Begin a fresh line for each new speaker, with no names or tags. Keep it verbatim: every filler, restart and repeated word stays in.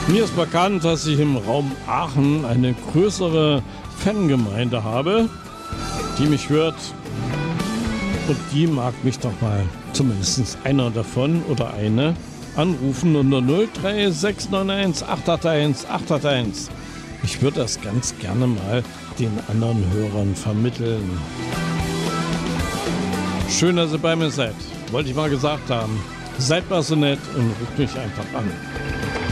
Mir ist bekannt, dass ich im Raum Aachen eine größere Fangemeinde habe, die mich hört. Und die mag mich doch mal, zumindest einer davon oder eine, anrufen unter null drei sechs neun eins acht acht eins acht acht eins. Ich würde das ganz gerne mal den anderen Hörern vermitteln. Schön, dass ihr bei mir seid. Wollte ich mal gesagt haben. Seid mal so nett und ruft mich einfach an.